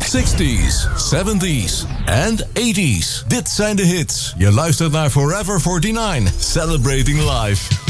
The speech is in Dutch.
60s, 70s en 80s. Dit zijn de hits. Je luistert naar Forever 49, Celebrating Life.